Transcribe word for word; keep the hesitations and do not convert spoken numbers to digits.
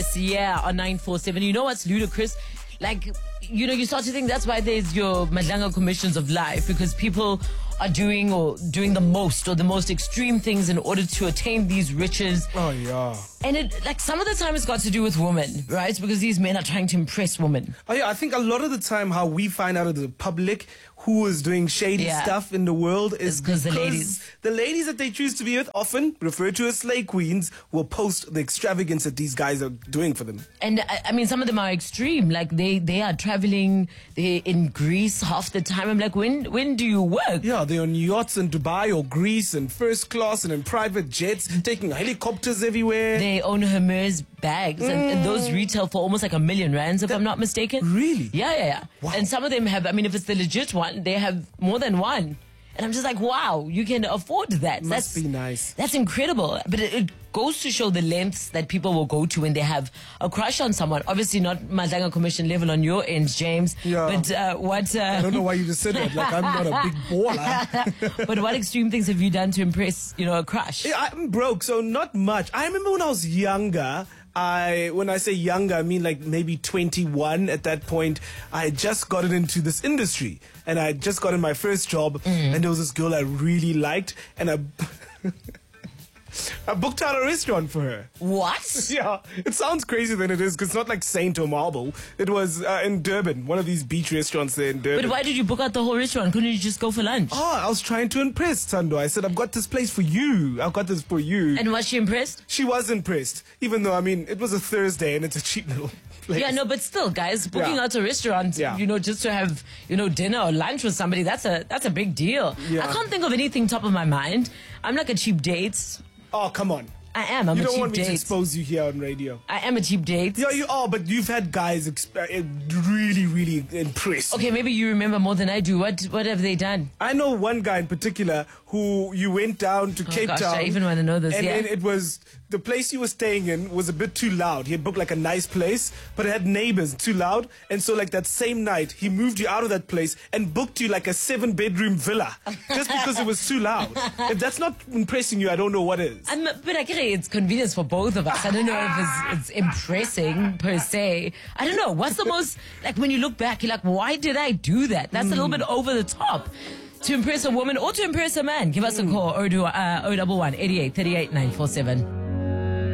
Impress, yeah, on nine four seven. You know what's ludicrous? Like, you know, you start to think that's why there's your Madlanga commissions of life, because people are doing or doing the most or the most extreme things in order to attain these riches. Oh, yeah. And it, like, some of the time it's got to do with women, right? Because these men are trying to impress women. Oh, yeah, I think a lot of the time how we find out of the public who is doing shady Yeah. stuff in the world is It's 'cause the ladies. the ladies that they choose to be with, often referred to as slay queens, will post the extravagance that these guys are doing for them. And I, I mean, some of them are extreme. Like, they, they are traveling, they're in Greece half the time. I'm like, when when do you work? Yeah, they're on yachts in Dubai or Greece and first class and in private jets, taking helicopters everywhere. They own Hermes bags, and, and those retail for almost like a million rands, if I'm not mistaken. Really? Yeah, yeah, yeah. Wow. And some of them have, I mean, if it's the legit one, they have more than one. And I'm just like, wow, you can afford that. Must that's, be nice. That's incredible. But it, it goes to show the lengths that people will go to when they have a crush on someone. Obviously not Madlanga commission level on your end, James. Yeah. But uh, what... Uh, I don't know why you just said that. Like, I'm not a big baller. But what extreme things have you done to impress, you know, a crush? Yeah, I'm broke, so not much. I remember when I was younger, I when I say younger, I mean like maybe twenty-one at that point. I had just gotten into this industry, and I had just gotten my first job, and there was this girl I really liked, and I... I booked out a restaurant for her. What? Yeah, it sounds crazier than it is, because it's not like Saint or Marble. It was uh, in Durban, one of these beach restaurants there in Durban. But why did you book out the whole restaurant? Couldn't you just go for lunch? Oh, I was trying to impress Tando. I said, I've got this place for you. I've got this for you. And was she impressed? She was impressed, even though, I mean, it was a Thursday and it's a cheap little place. Yeah, no, but still, guys, booking Yeah. out a restaurant, Yeah. you know, just to have, you know, dinner or lunch with somebody, that's a that's a big deal. Yeah. I can't think of anything top of my mind. I'm like a cheap date. Oh, come on. I am. I'm You a don't cheap want me to date. expose you here on radio. I am a cheap date. Yeah, you are, but you've had guys exp- uh, really, really impressed. Okay, maybe you remember more than I do. What what have they done? I know one guy in particular who you went down to Oh, Cape gosh, Town. I even want to know this, And yeah. then it was, the place you were staying in was a bit too loud. He had booked like a nice place, but it had neighbors, too loud. And so like that same night, he moved you out of that place and booked you like a seven bedroom villa just because it was too loud. If that's not impressing you, I don't know what is. I'm, but I get it. It's convenience for both of us. I don't know if it's, it's impressing per se. I don't know. What's the most, like when you look back, you're like, why did I do that? That's a little bit over the top. To impress a woman or to impress a man, give us a call, oh one one, eighty-eight, thirty-eight, nine four seven.